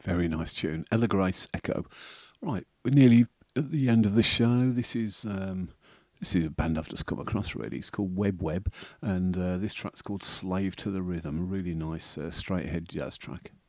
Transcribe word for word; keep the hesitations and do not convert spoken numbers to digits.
Very nice tune. Ella Grace Echo. Right, we're nearly at the end of the show. This is um, this is a band I've just come across, really. It's called Web Web, and uh, this track's called Slave to the Rhythm. A really nice uh, straight ahead jazz track.